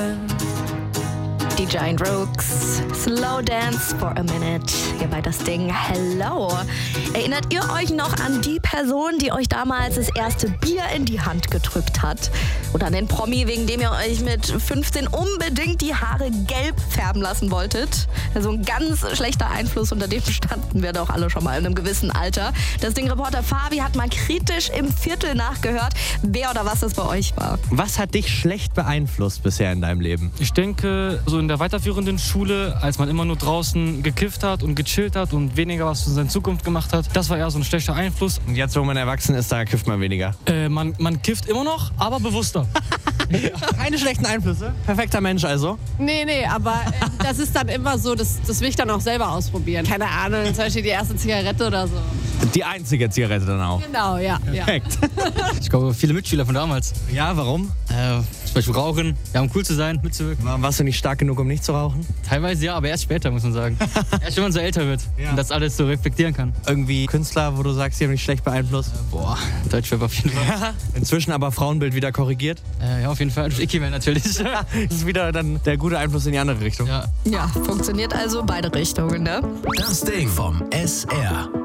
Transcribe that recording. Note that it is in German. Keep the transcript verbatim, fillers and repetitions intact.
Die Giant Rooks, Slow Dance for a Minute, hier bei das Ding. Hello. Erinnert ihr euch noch an die Person, die euch damals das erste Bier in die Hand gedrückt hat? Oder an den Promi, wegen dem ihr euch mit fünfzehn unbedingt die Haare gelb färben lassen wolltet? Also ein ganz schlechter Einfluss, unter dem standen wir doch alle schon mal in einem gewissen Alter. Das Ding-Reporter Fabi hat mal kritisch im Viertel nachgehört, wer oder was das bei euch war. Was hat dich schlecht beeinflusst bisher in deinem Leben? Ich denke, so in der weiterführenden Schule, als man immer nur draußen gekifft hat und gechillt hat und weniger was für seine Zukunft gemacht hat, das war eher so ein schlechter Einfluss. Und jetzt, wo man erwachsen ist, da kifft man weniger. Äh, man, man kifft immer noch, aber bewusster. Keine schlechten Einflüsse. Perfekter Mensch also. Nee, nee, aber äh, das ist dann immer so, das, das will ich dann auch selber ausprobieren. Keine Ahnung, zum Beispiel die erste Zigarette oder so. Die einzige Zigarette dann auch. Genau, ja. ja. Perfekt. Ich glaube, viele Mitschüler von damals. Ja, warum? Äh, zum Beispiel rauchen, ja, um cool zu sein, mitzuwirken. Warst du nicht stark genug, um nicht zu rauchen? Teilweise ja, aber erst später, muss man sagen. Erst wenn man so älter wird Ja. und das alles so reflektieren kann. Irgendwie Künstler, wo du sagst, die haben dich schlecht beeinflusst? Boah, Deutschrap auf jeden Fall. Inzwischen aber Frauenbild wieder korrigiert? Äh, ja, auf jeden Fall. Durch Icky-Mail natürlich. Das ist wieder dann der gute Einfluss in die andere Richtung. Ja. Ja, funktioniert also beide Richtungen, ne? Das Ding vom S R.